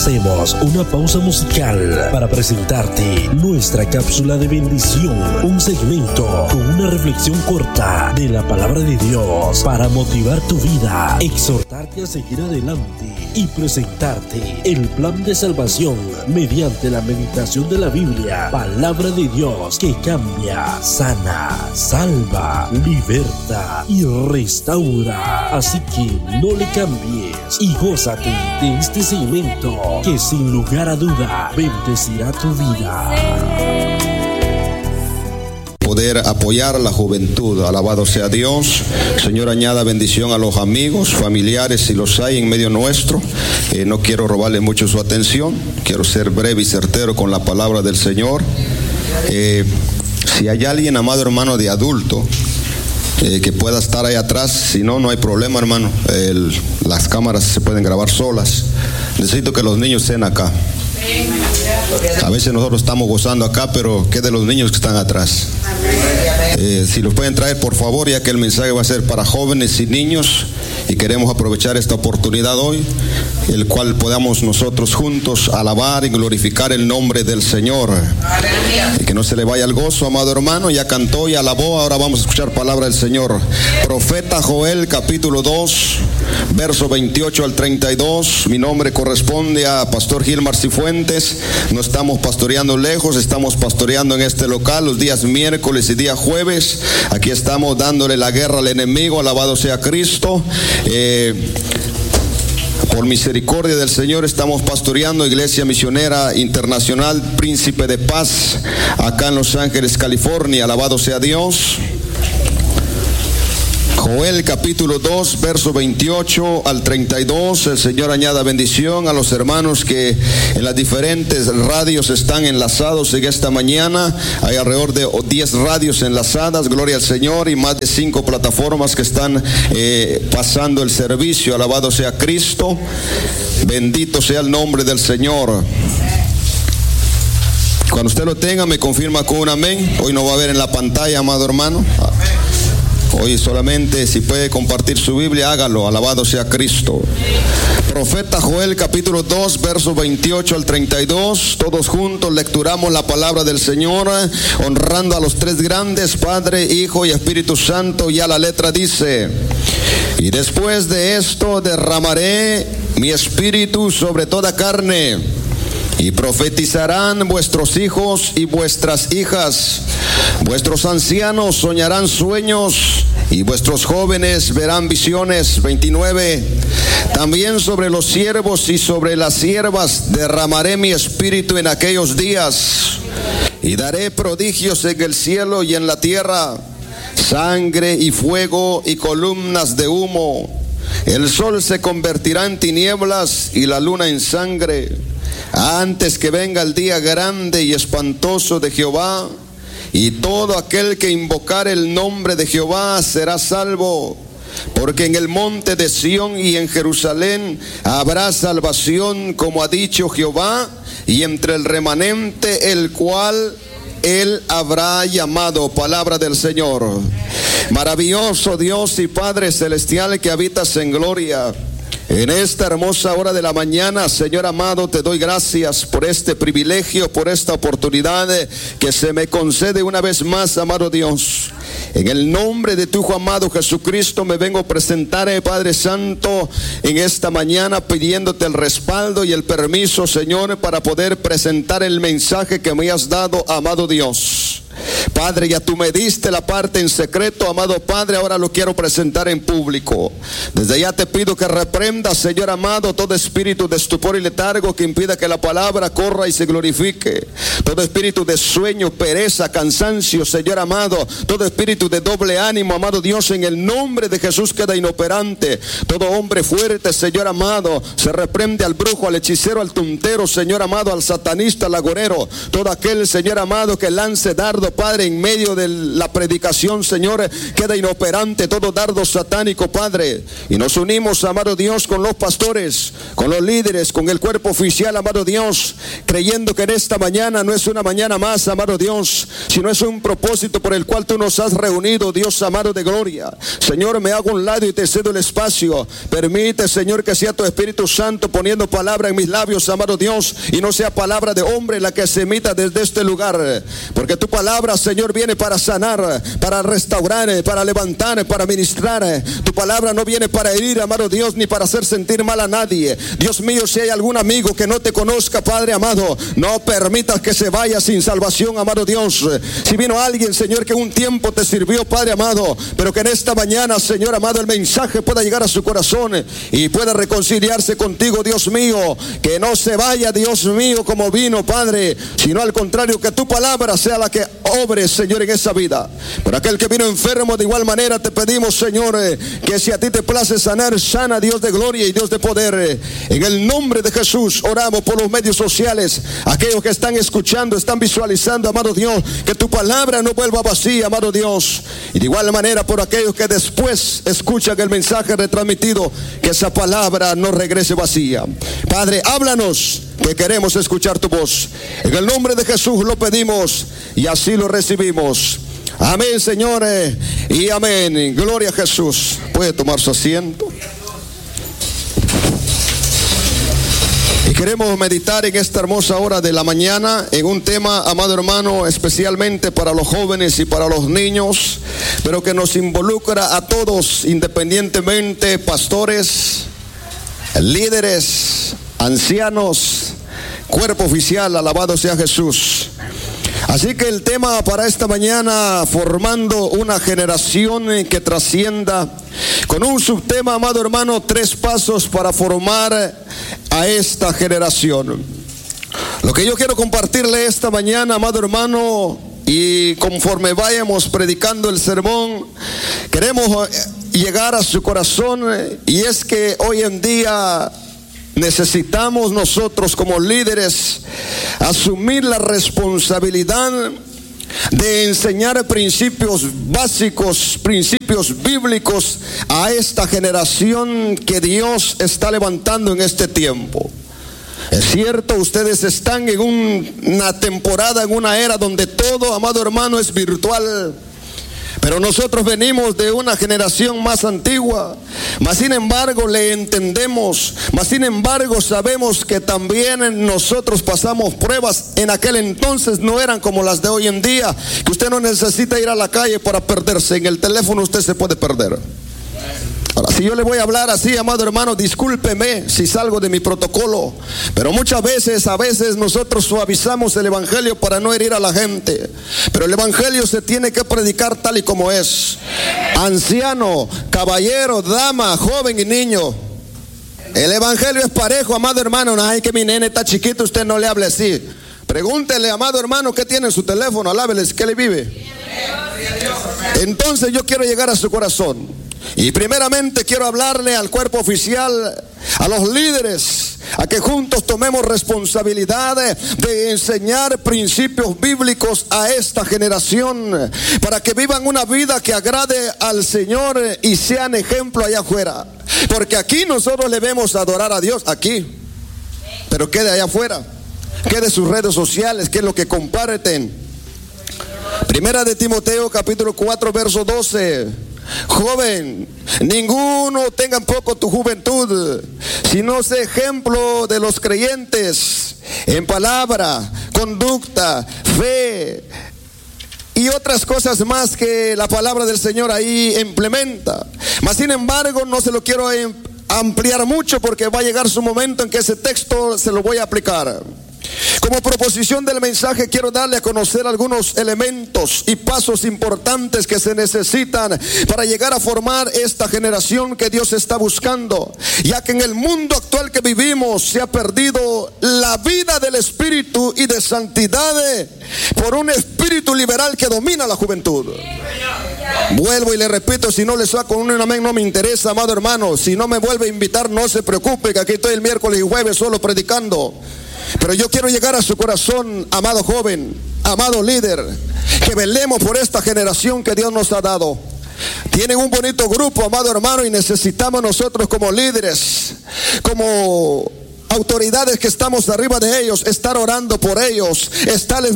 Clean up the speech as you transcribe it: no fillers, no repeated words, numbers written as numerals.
Hacemos una pausa musical para presentarte nuestra cápsula de bendición, un segmento con una reflexión corta de la palabra de Dios para motivar tu vida, exhortarte a seguir adelante y presentarte el plan de salvación mediante la meditación de la Biblia, palabra de Dios que cambia, sana, salva, liberta y restaura. Así que no le cambies y gózate de este segmento que sin lugar a duda bendecirá tu vida. Poder apoyar a la juventud, alabado sea Dios. Señor, añada bendición a los amigos, familiares, si los hay en medio nuestro. No quiero robarle mucho su atención, quiero ser breve y certero con la palabra del Señor. Si hay alguien, amado hermano, de adulto, que pueda estar ahí atrás, si no, no hay problema, hermano. Las cámaras se pueden grabar solas. Necesito que los niños estén acá. A veces nosotros estamos gozando acá, pero ¿qué de los niños que están atrás? Si los pueden traer, por favor, ya que el mensaje va a ser para jóvenes y niños, y queremos aprovechar esta oportunidad hoy, el cual podamos nosotros juntos alabar y glorificar el nombre del Señor. Y que no se le vaya el gozo, amado hermano. Ya cantó y alabó, ahora vamos a escuchar palabra del Señor. Profeta Joel, capítulo 2, verso 28 al 32. Mi nombre corresponde a Pastor Gilmar Cifuentes. No estamos pastoreando lejos, estamos pastoreando en este local los días miércoles y día jueves. Aquí estamos dándole la guerra al enemigo, alabado sea Cristo. Por misericordia del Señor estamos pastoreando Iglesia Misionera Internacional Príncipe de Paz acá en Los Ángeles, California. Alabado sea Dios. Joel capítulo 2, verso 28 al 32. El Señor añada bendición a los hermanos que en las diferentes radios están enlazados en esta mañana. Hay alrededor de 10 radios enlazadas, gloria al Señor, y más de 5 plataformas que están pasando el servicio. Alabado sea Cristo, bendito sea el nombre del Señor. Cuando usted lo tenga, me confirma con un amén. Hoy no va a ver en la pantalla, amado hermano. Hoy solamente si puede compartir su Biblia, hágalo, alabado sea Cristo. Profeta Joel capítulo 2, verso 28 al 32. Todos juntos lecturamos la palabra del Señor, honrando a los tres grandes, Padre, Hijo y Espíritu Santo. Y a la letra dice: y después de esto derramaré mi espíritu sobre toda carne, y profetizarán vuestros hijos y vuestras hijas. Vuestros ancianos soñarán sueños y vuestros jóvenes verán visiones. 29. También sobre los siervos y sobre las siervas derramaré mi espíritu en aquellos días, y daré prodigios en el cielo y en la tierra, sangre y fuego y columnas de humo. El sol se convertirá en tinieblas y la luna en sangre, antes que venga el día grande y espantoso de Jehová. Y todo aquel que invocar el nombre de Jehová será salvo, porque en el monte de Sión y en Jerusalén habrá salvación, como ha dicho Jehová, y entre el remanente el cual Él habrá llamado. Palabra del Señor. Maravilloso Dios y Padre celestial que habitas en gloria, en esta hermosa hora de la mañana, Señor amado, te doy gracias por este privilegio, por esta oportunidad que se me concede una vez más, amado Dios. En el nombre de tu Hijo amado Jesucristo me vengo a presentar, Padre Santo, en esta mañana pidiéndote el respaldo y el permiso, Señor, para poder presentar el mensaje que me has dado, amado Dios. Padre, ya tú me diste la parte en secreto, amado Padre, ahora lo quiero presentar en público. Desde ya te pido que reprendas, Señor amado, todo espíritu de estupor y letargo que impida que la palabra corra y se glorifique. Todo espíritu de sueño, pereza, cansancio, Señor amado, todo espíritu de doble ánimo, amado Dios, en el nombre de Jesús queda inoperante. Todo hombre fuerte, Señor amado, se reprende al brujo, al hechicero, al tuntero, Señor amado, al satanista, al agorero. Todo aquel, Señor amado, que lance dardo, Padre, Padre, en medio de la predicación, Señor, queda inoperante todo dardo satánico, Padre. Y nos unimos, amado Dios, con los pastores, con los líderes, con el cuerpo oficial, amado Dios, creyendo que en esta mañana no es una mañana más, amado Dios, sino es un propósito por el cual tú nos has reunido, Dios amado de gloria. Señor, me hago a un lado y te cedo el espacio. Permite, Señor, que sea tu Espíritu Santo poniendo palabra en mis labios, amado Dios, y no sea palabra de hombre la que se emita desde este lugar, porque tu palabra, Señor, viene para sanar, para restaurar, para levantar, para ministrar. Tu palabra no viene para herir, amado Dios, ni para hacer sentir mal a nadie. Dios mío, si hay algún amigo que no te conozca, Padre amado, no permitas que se vaya sin salvación, amado Dios. Si vino alguien, Señor, que un tiempo te sirvió, Padre amado, pero que en esta mañana, Señor amado, el mensaje pueda llegar a su corazón y pueda reconciliarse contigo, Dios mío, que no se vaya, Dios mío, como vino, Padre, sino al contrario, que tu palabra sea la que obre, Señor, en esa vida. Por aquel que vino enfermo, de igual manera te pedimos, Señor, que si a ti te place sanar, sana, Dios de gloria y Dios de poder. En el nombre de Jesús oramos por los medios sociales, aquellos que están escuchando, están visualizando, amado Dios, que tu palabra no vuelva vacía, amado Dios. Y de igual manera por aquellos que después escuchan el mensaje retransmitido, que esa palabra no regrese vacía. Padre, háblanos, que queremos escuchar tu voz. En el nombre de Jesús lo pedimos y así lo recibimos. Amén, señores, y amén. Gloria a Jesús. Puede tomar su asiento. Y queremos meditar en esta hermosa hora de la mañana en un tema, amado hermano, especialmente para los jóvenes y para los niños, pero que nos involucra a todos independientemente, pastores, líderes, ancianos, cuerpo oficial, alabado sea Jesús. Así que el tema para esta mañana, formando una generación que trascienda, con un subtema, amado hermano, 3 pasos para formar a esta generación. Lo que yo quiero compartirle esta mañana, amado hermano, y conforme vayamos predicando el sermón, queremos llegar a su corazón, y es que hoy en día necesitamos nosotros como líderes asumir la responsabilidad de enseñar principios básicos, principios bíblicos a esta generación que Dios está levantando en este tiempo. Es cierto, ustedes están en una temporada, en una era donde todo, amado hermano, es virtual. Pero nosotros venimos de una generación más antigua, mas sin embargo le entendemos, mas sin embargo sabemos que también nosotros pasamos pruebas. En aquel entonces no eran como las de hoy en día, que usted no necesita ir a la calle para perderse. En el teléfono usted se puede perder. Ahora, si yo le voy a hablar así, amado hermano, discúlpeme si salgo de mi protocolo, pero muchas veces, nosotros suavizamos el evangelio para no herir a la gente. Pero el evangelio se tiene que predicar tal y como es. Anciano, caballero, dama, joven y niño, el evangelio es parejo, amado hermano. No, ay, que mi nene está chiquito, usted no le hable así. Pregúntele, amado hermano, ¿qué tiene en su teléfono? Alábeles, ¿qué le vive? Entonces yo quiero llegar a su corazón. Y primeramente quiero hablarle al cuerpo oficial, a los líderes, a que juntos tomemos responsabilidad de enseñar principios bíblicos a esta generación, para que vivan una vida que agrade al Señor y sean ejemplo allá afuera. Porque aquí nosotros le vemos adorar a Dios, aquí, pero quede allá afuera, quede sus redes sociales, que es lo que comparten. Primera de Timoteo capítulo 4 verso 12. Joven, ninguno tenga en poco tu juventud, sino sé ejemplo de los creyentes en palabra, conducta, fe y otras cosas más que la palabra del Señor ahí implementa. Mas sin embargo no se lo quiero ampliar mucho, porque va a llegar su momento en que ese texto se lo voy a aplicar. Como proposición del mensaje quiero darle a conocer algunos elementos y pasos importantes que se necesitan para llegar a formar esta generación que Dios está buscando, ya que en el mundo actual que vivimos se ha perdido la vida del espíritu y de santidad por un espíritu liberal que domina la juventud. Vuelvo y le repito, si no le saco un amén no me interesa, amado hermano. Si no me vuelve a invitar, no se preocupe, que aquí estoy el miércoles y jueves solo predicando. Pero yo quiero llegar a su corazón, amado joven, amado líder, que velemos por esta generación que Dios nos ha dado. Tienen un bonito grupo, amado hermano, y necesitamos nosotros como líderes, como autoridades que estamos arriba de ellos, estar orando por ellos, estarles